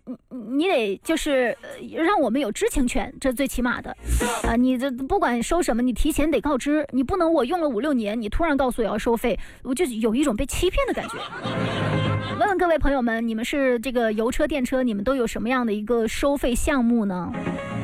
你得就是让我们有知情权，这最起码的你这不管收什么，你提前得告知，你不能我用了5、6年，你突然告诉我要收费，我就有一种被欺骗的感觉。问问各位朋友们，你们是这个油车、电车，你们都有什么样的一个收费项目呢？